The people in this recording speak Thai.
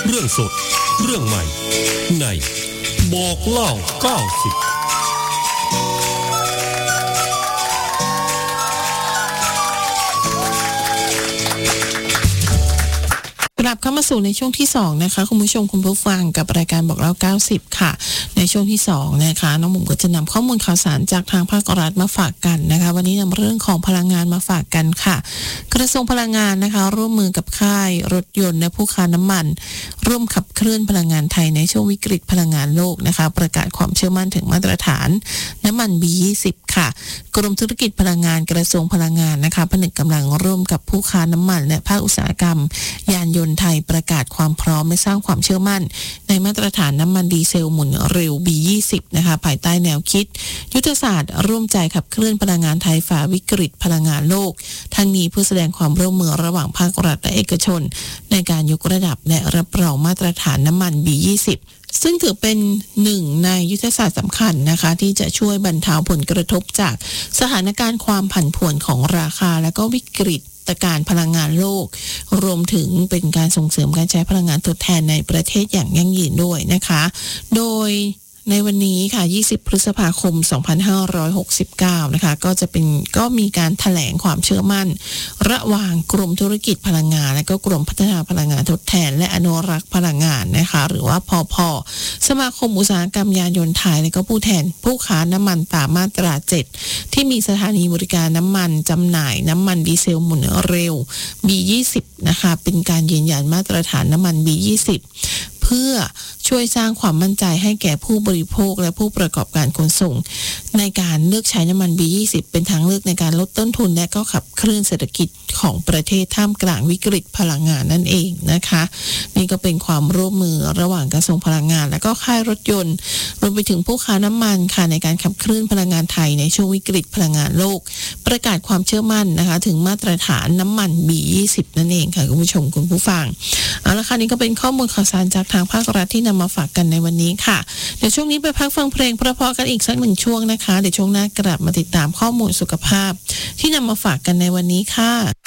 เรื่องสดเรื่องใหม่ในบอกเล่า90 กลับเข้ามาสู่ในช่วงที่2นะคะคุณผู้ชมคุณผู้ฟังกับรายการบอกเล่า90ค่ะในช่วงที่2นะคะน้องหมุมก็จะนำข้อมูลข่าวสารจากทางภาครัฐมาฝากกันนะคะวันนี้นำเรื่องของพลังงานมาฝากกันค่ะกระทรวงพลังงานนะคะร่วมมือกับค่ายรถยนต์และผู้ค้าน้ำมันร่วมขับเคลื่อนพลังงานไทยในช่วงวิกฤตพลังงานโลกนะคะประกาศความเชื่อมั่นถึงมาตรฐานน้ำมัน B20 ค่ะกรมธุรกิจพลังงานกระทรวงพลังงานนะคะผนึกกำลังร่วมกับผู้ค้าน้ำมันและภาคอุตสาหกรรมยานยนต์ไทยประกาศความพร้อมและสร้างความเชื่อมั่นในมาตรฐานน้ำมันดีเซลหมุนเร็ว B20 นะคะภายใต้แนวคิดยุทธศาสตร์ร่วมใจขับเคลื่อนพลังงานไทยฝ่าวิกฤตพลังงานโลกทั้งนี้เพื่อแสดงความร่วมมือระหว่างภาครัฐและเอกชนในการยกระดับและรับรองมาตรฐานน้ำมัน B20 ซึ่งถือเป็นหนึ่งในยุทธศาสตร์สำคัญนะคะที่จะช่วยบรรเทาผลกระทบจากสถานการณ์ความผันผวนของราคาและก็วิกฤตการพลังงานโลกรวมถึงเป็นการส่งเสริมการใช้พลังงานทดแทนในประเทศอย่างยั่งยืนด้วยนะคะโดยในวันนี้ค่ะ20พฤษภาคม2569นะคะก็มีการแถลงความเชื่อมั่นระหว่างกรมธุรกิจพลังงานและก็กรมพัฒนาพลังงานทดแทนและอนุรักษ์พลังงานนะคะหรือว่าพพ.สมาคมอุตสาหกรรมยานยนต์ไทยและก็ผู้แทนผู้ค้าน้ำมันตามมาตรา7ที่มีสถานีบริการน้ำมันจำหน่ายน้ำมันดีเซลหมุนเร็ว B20 นะคะเป็นการยืนยันมาตรฐานน้ำมัน B20 เพื่อช่วยสร้างความมั่นใจให้แก่ผู้บริโภคและผู้ประกอบการขนส่งในการเลือกใช้น้ำมัน B20 เป็นทางเลือกในการลดต้นทุนและก็ขับเคลื่อนเศรษฐกิจของประเทศท่ามกลางวิกฤตพลังงานนั่นเองนะคะนี่ก็เป็นความร่วมมือระหว่างกระทรวงพลังงานและก็ค่ายรถยนต์รวมไปถึงผู้ค้าน้ำมันค่ะในการขับเคลื่อนพลังงานไทยในช่วงวิกฤตพลังงานโลกประกาศความเชื่อมั่นนะคะถึงมาตรฐานน้ำมัน B20 นั่นเองค่ะคุณผู้ชมคุณผู้ฟังเอาละค่ะนี่ก็เป็นข้อมูลข่าวสารจากทางภาครัฐที่นำมาฝากกันในวันนี้ค่ะเดี๋ยวช่วงนี้ไปพักฟังเพลงเพราะๆกันอีกสัก1ช่วงนะคะเดี๋ยวช่วงหน้ากลับมาติดตามข้อมูลสุขภาพที่นำมาฝากกันในวันนี้ค่ะ